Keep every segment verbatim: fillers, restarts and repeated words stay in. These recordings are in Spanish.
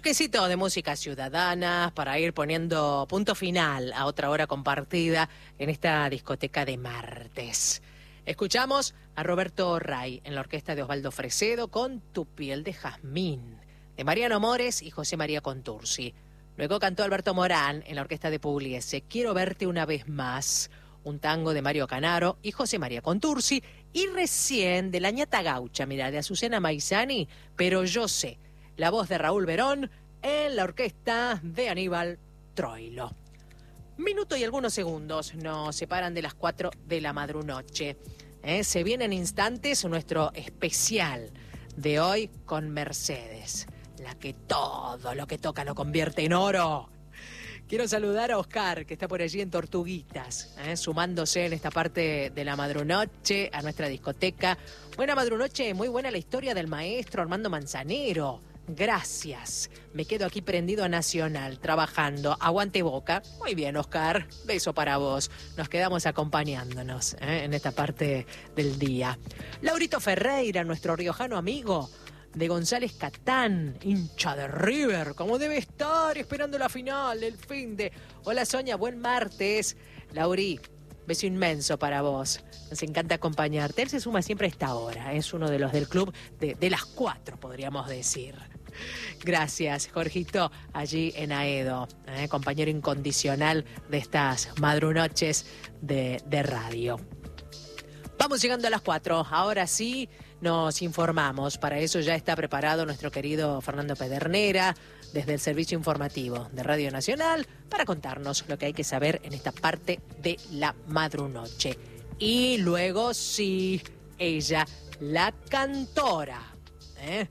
bloquecito de música ciudadana para ir poniendo punto final a otra hora compartida en esta discoteca de martes. Escuchamos a Roberto Ray en la orquesta de Osvaldo Fresedo con Tu piel de jazmín, de Mariano Mores y José María Contursi. Luego cantó Alberto Morán en la orquesta de Pugliese, Quiero verte una vez más, un tango de Mario Canaro y José María Contursi. Y recién de la ñata gaucha, mira, de Azucena Maizani, Pero yo sé, la voz de Raúl Verón en la orquesta de Aníbal Troilo. Minuto y algunos segundos nos separan de las cuatro de la madrunoche. ¿Eh? Se viene en instantes nuestro especial de hoy con Mercedes, la que todo lo que toca lo convierte en oro. Quiero saludar a Oscar, que está por allí en Tortuguitas, ¿eh? sumándose en esta parte de la madrunoche a nuestra discoteca. Buena madrunoche, muy buena la historia del maestro Armando Manzanero. Gracias. Me quedo aquí prendido a Nacional, trabajando. Aguante Boca. Muy bien, Oscar. Beso para vos. Nos quedamos acompañándonos ¿eh? en esta parte del día. Laurito Ferreira, nuestro riojano amigo de González Catán, hincha de River, como debe estar esperando la final del fin de... Hola Sonia, buen martes. Lauri, beso inmenso para vos. Nos encanta acompañarte. Él se suma siempre a esta hora. Es uno de los del club de, de las cuatro, podríamos decir. Gracias, Jorgito, allí en Aedo, ¿eh? compañero incondicional de estas madrunoches de, de radio. Vamos llegando a las cuatro. Ahora sí nos informamos. Para eso ya está preparado nuestro querido Fernando Pedernera desde el Servicio Informativo de Radio Nacional para contarnos lo que hay que saber en esta parte de la madrunoche. Y luego sí, ella, la cantora, ¿eh?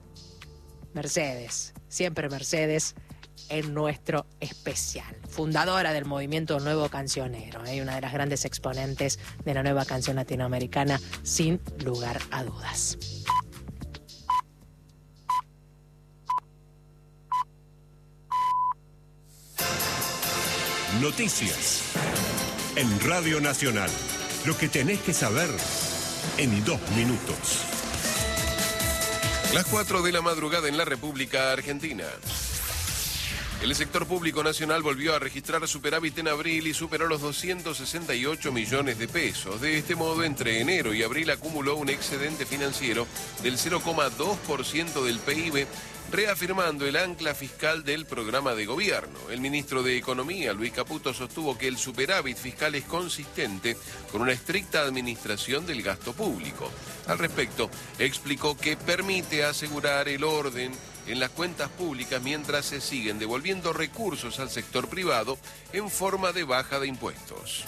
Mercedes, siempre Mercedes en nuestro especial. Fundadora del movimiento Nuevo Cancionero, ¿eh? una de las grandes exponentes de la nueva canción latinoamericana, sin lugar a dudas. Noticias en Radio Nacional. Lo que tenés que saber en dos minutos. Las cuatro de la madrugada en la República Argentina. El sector público nacional volvió a registrar superávit en abril y superó los doscientos sesenta y ocho millones de pesos. De este modo, entre enero y abril acumuló un excedente financiero del cero coma dos por ciento del P I B, reafirmando el ancla fiscal del programa de gobierno. El ministro de Economía, Luis Caputo, sostuvo que el superávit fiscal es consistente con una estricta administración del gasto público. Al respecto, explicó que permite asegurar el orden en las cuentas públicas mientras se siguen devolviendo recursos al sector privado en forma de baja de impuestos.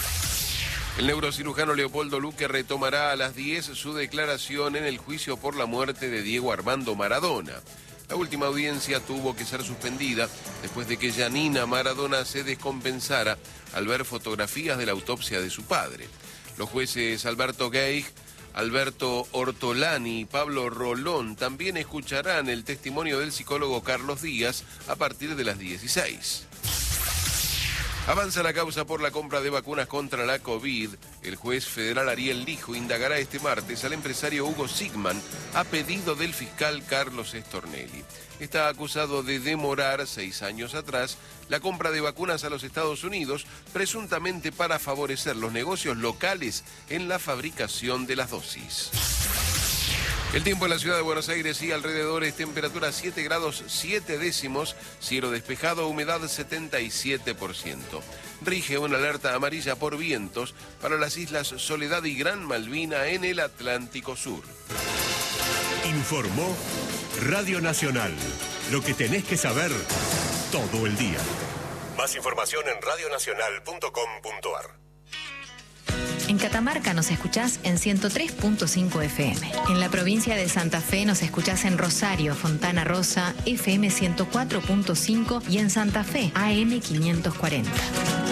El neurocirujano Leopoldo Luque retomará a las diez su declaración en el juicio por la muerte de Diego Armando Maradona. La última audiencia tuvo que ser suspendida después de que Janina Maradona se descompensara al ver fotografías de la autopsia de su padre. Los jueces Alberto Geig, Alberto Ortolani y Pablo Rolón también escucharán el testimonio del psicólogo Carlos Díaz a partir de las dieciséis. Avanza la causa por la compra de vacunas contra la COVID. El juez federal Ariel Lijo indagará este martes al empresario Hugo Sigman a pedido del fiscal Carlos Stornelli. Está acusado de demorar, seis años atrás, la compra de vacunas a los Estados Unidos, presuntamente para favorecer los negocios locales en la fabricación de las dosis. El tiempo en la ciudad de Buenos Aires y alrededores, temperatura siete grados siete décimos, cielo despejado, humedad setenta y siete por ciento. Rige una alerta amarilla por vientos para las islas Soledad y Gran Malvina en el Atlántico Sur. Informó Radio Nacional. Lo que tenés que saber todo el día. Más información en radio nacional punto com punto a r. En Catamarca nos escuchás en ciento tres punto cinco F M. En la provincia de Santa Fe nos escuchás en Rosario, Fontana Rosa, F M ciento cuatro punto cinco y en Santa Fe, A M quinientos cuarenta.